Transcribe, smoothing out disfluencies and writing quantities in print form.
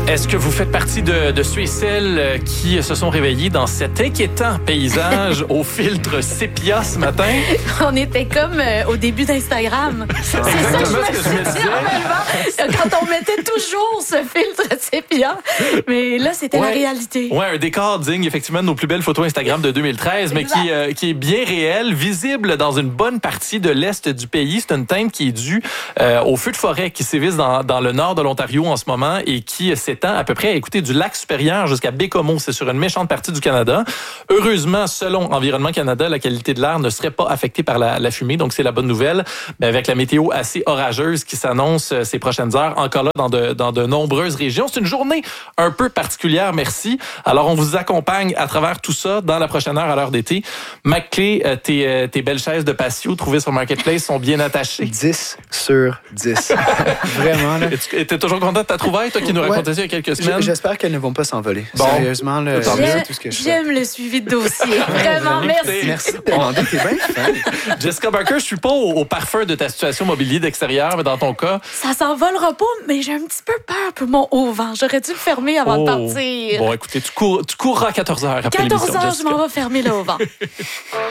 Est-ce que vous faites partie de ceux et celles qui se sont réveillés dans cet inquiétant paysage au filtre sépia ce matin? On était comme au début d'Instagram. C'est exactement ça ce que je me disais. Quand on mettait toujours ce filtre sépia. Mais là, c'était la réalité. Ouais, un décor digne effectivement de nos plus belles photos Instagram de 2013, mais qui est bien réel, visible dans une bonne partie de l'est du pays. C'est une teinte qui est due aux feux de forêt qui sévissent dans le nord de l'Ontario en ce moment et qui s'étend à peu près, écoutez, du lac supérieur jusqu'à Bécomo. C'est sur une méchante partie du Canada. Heureusement, selon Environnement Canada, la qualité de l'air ne serait pas affectée par la fumée, donc c'est la bonne nouvelle. Mais avec la météo assez orageuse qui s'annonce ces prochaines heures, encore là dans de nombreuses régions. C'est une journée un peu particulière, merci. Alors, on vous accompagne à travers tout ça dans la prochaine heure à l'heure d'été. Mac-Clé, tes belles chaises de patio trouvées sur Marketplace sont bien attachées. 10 sur 10. Vraiment, là. Et t'es toujours content de ta trouvaille, toi qui nous racontais ça il y a quelques semaines? J'espère qu'elles ne vont pas s'envoler. Bon. Sérieusement, là, c'est tout ce que je fais. J'aime le suivi de dossier. Vraiment, merci. Merci de demander, t'es bien fan. Jessica Barker, je suis pas au parfum de ta situation mobilier d'extérieur, mais dans ton cas... Ça s'envolera pas, mais j'ai un petit peu peur pour mon haut-vent. J'aurais dû le fermer avant de partir. Bon, écoutez, tu courras à 14h après l'émission, 14h, je Jessica. m'en vais fermer le haut-vent.